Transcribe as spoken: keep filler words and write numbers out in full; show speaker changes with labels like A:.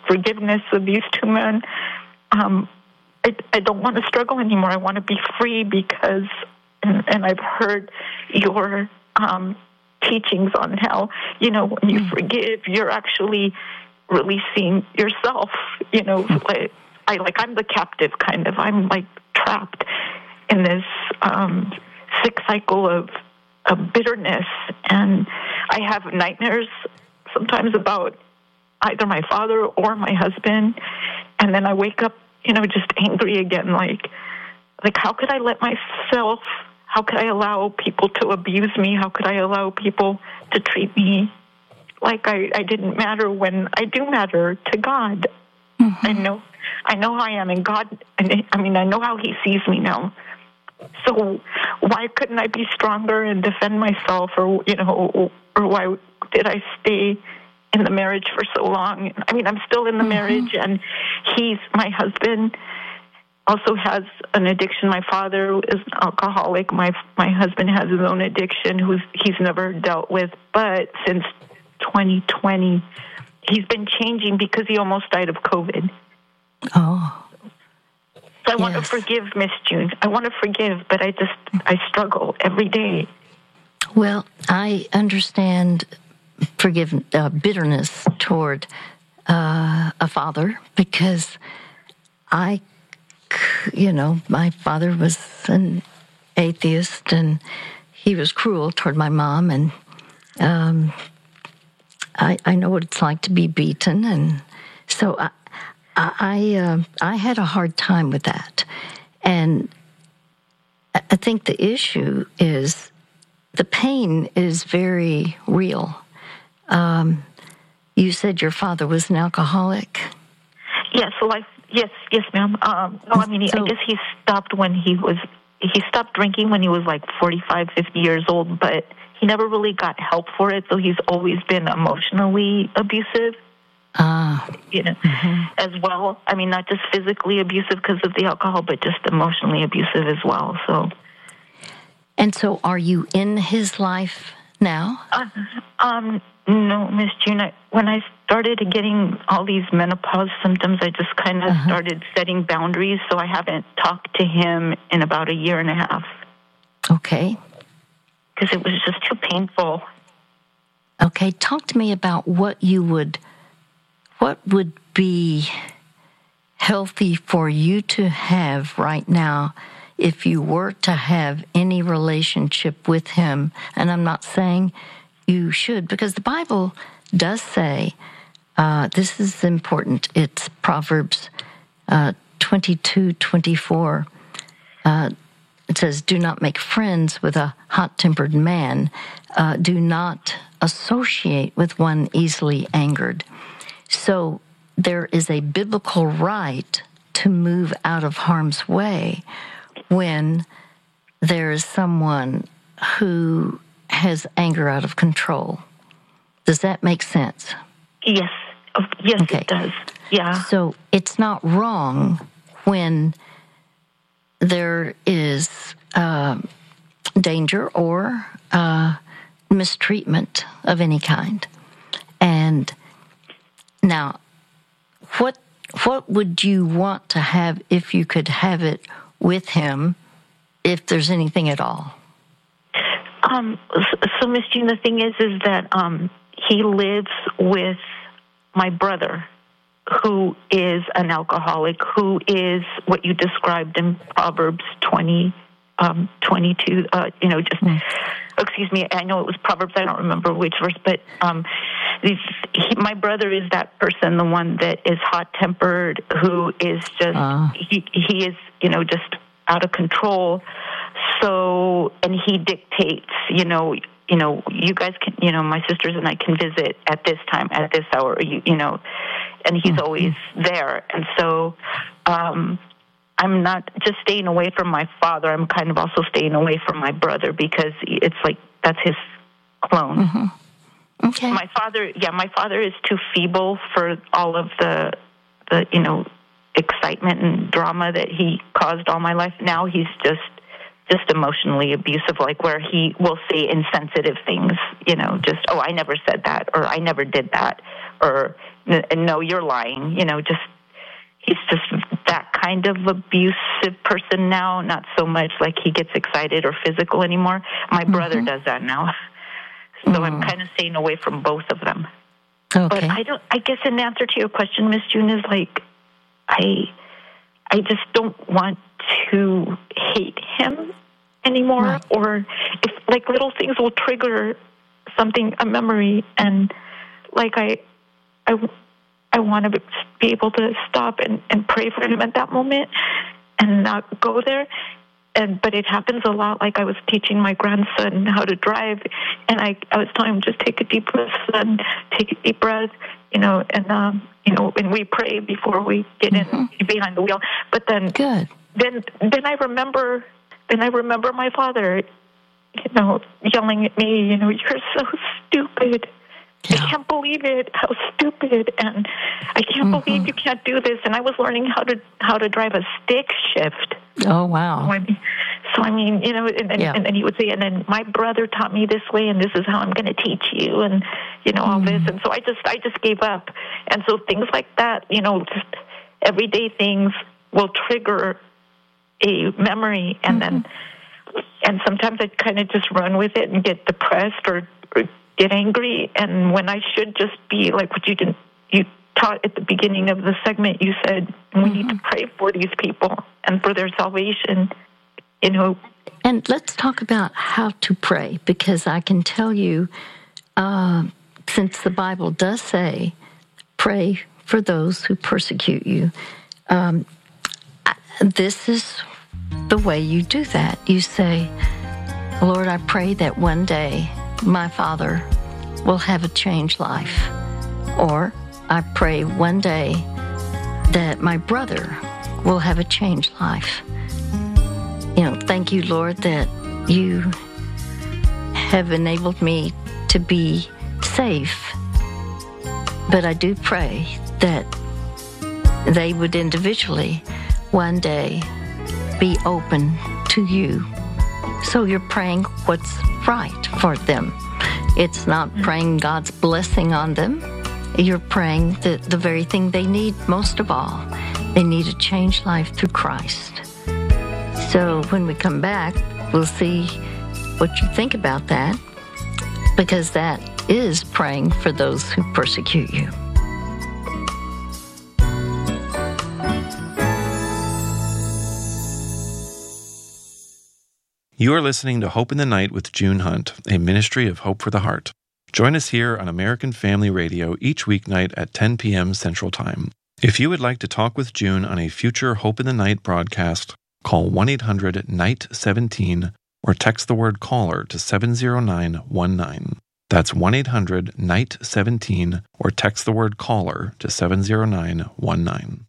A: forgiveness of these two men. Um, I, I don't want to struggle anymore. I want to be free because, and, and I've heard your um, teachings on how, you know, when you forgive, you're actually releasing yourself. You know, like, I like I'm the captive kind of. I'm like trapped in this um, sick cycle of, of bitterness, and I have nightmares sometimes about either my father or my husband, and then I wake up, you know, just angry again, like, like how could I let myself, how could I allow people to abuse me? How could I allow people to treat me like I, I didn't matter when I do matter to God? Mm-hmm. I know, I know how I am, and God, I mean, I know how He sees me now. So why couldn't I be stronger and defend myself, or, you know, or, or why did I stay in the marriage for so long? I mean, I'm still in the mm-hmm. marriage, and he's, my husband also has an addiction. My father is an alcoholic. My my husband has his own addiction, who's he's never dealt with. But since twenty twenty, he's been changing because he almost died of COVID.
B: Oh.
A: So I
B: yes.
A: want to forgive, Miss June. I want to forgive, but I just, I struggle every day.
B: Well, I understand forgive uh, bitterness toward uh, a father, because I, you know, my father was an atheist, and he was cruel toward my mom, and um, I, I know what it's like to be beaten, and so I, I, uh, I had a hard time with that, and I think the issue is the pain is very real. Um, you said your father was an alcoholic?
A: Yes, well, I, yes, yes, ma'am. Um, no, I mean, he, so, I guess he stopped when he was, he stopped drinking when he was like forty-five, fifty years old, but he never really got help for it, so he's always been emotionally abusive.
B: Ah.
A: Uh, you know,
B: mm-hmm.
A: as well. I mean, not just physically abusive because of the alcohol, but just emotionally abusive as well, so.
B: And so are you in his life now?
A: Uh, um, no, Miss June. I, when I started getting all these menopause symptoms, I just kind of uh-huh. started setting boundaries, so I haven't talked to him in about a year and a half.
B: Okay.
A: Because it was just too painful.
B: Okay, talk to me about what you would, what would be healthy for you to have right now if you were to have any relationship with him. And I'm not saying you should, because the Bible does say, uh, this is important, it's Proverbs uh, twenty-two twenty-four. Uh, it says, do not make friends with a hot-tempered man. Uh, do not associate with one easily angered. So there is a biblical right to move out of harm's way when there is someone who has anger out of control. Does that make sense?
A: Yes. Yes,
B: okay.
A: It does. Yeah.
B: So it's not wrong when there is uh, danger or uh, mistreatment of any kind. And now, what what would you want to have if you could have it with him, if there's anything at all?
A: Um, so, so Miss Jean, the thing is, is that um, he lives with my brother, who is an alcoholic, who is what you described in Proverbs twenty, um, twenty-two, uh, you know, just, mm. excuse me, I know it was Proverbs, I don't remember which verse, but um, these, he, my brother is that person, the one that is hot-tempered, who is just, uh. he, he is, you know, just out of control. So, and he dictates, you know, you know, you guys can, you know, my sisters and I can visit at this time, at this hour, you, you know, and he's mm-hmm. always there. And so um, I'm not just staying away from my father. I'm kind of also staying away from my brother because it's like that's his clone.
B: Mm-hmm. Okay.
A: My father, yeah, my father is too feeble for all of the, the, you know, excitement and drama that he caused all my life. Now he's just just emotionally abusive, like where he will say insensitive things, you know, just, oh, I never said that, or I never did that, or no, you're lying, you know, just, he's just that kind of abusive person now, not so much like he gets excited or physical anymore. My mm-hmm. brother does that now. So mm. I'm kind of staying away from both of them.
B: Okay.
A: But I don't, I guess in answer to your question, Miss June, is like, I, I just don't want to hate him anymore, right. or if like little things will trigger something, a memory, and like I, I, I want to be able to stop and, and pray for him at that moment and not go there. And but it happens a lot. Like I was teaching my grandson how to drive, and I, I was telling him, just take a deep breath, son, take a deep breath, you know, and um, you know, and we pray before we get mm-hmm. in behind the wheel. But then,
B: good.
A: Then, then I remember, then I remember my father, you know, yelling at me, you know, you're so stupid. Yeah. I can't believe it. How stupid! And I can't mm-hmm. believe you can't do this. And I was learning how to how to drive a stick shift.
B: Oh wow!
A: So I mean, so, I mean you know, and, and, yeah. and then he would say, and then my brother taught me this way, and this is how I'm going to teach you, and you know all mm-hmm. this. And so I just I just gave up. And so things like that, you know, just everyday things will trigger a memory, and mm-hmm. then and sometimes I kind of just run with it and get depressed or. or get angry, and when I should just be like what you did, you taught at the beginning of the segment, you said we mm-hmm. need to pray for these people and for their salvation, you know.
B: And let's talk about how to pray, because I can tell you, uh, since the Bible does say, pray for those who persecute you, um, this is the way you do that. You say, Lord, I pray that one day my father will have a changed life. Or I pray one day that my brother will have a changed life. You know, thank you, Lord, that you have enabled me to be safe. But I do pray that they would individually one day be open to you. So you're praying what's right for them. It's not praying God's blessing on them. You're praying the, the very thing they need most of all. They need a changed life through Christ. So when we come back, we'll see what you think about that, because that is praying for those who persecute you.
C: You are listening to Hope in the Night with June Hunt, a ministry of Hope for the Heart. Join us here on American Family Radio each weeknight at ten p.m. Central Time. If you would like to talk with June on a future Hope in the Night broadcast, call one eight hundred N I G H T seventeen or text the word CALLER to seven zero nine one nine. That's one eight hundred N I G H T seventeen or text the word CALLER to seven zero nine one nine.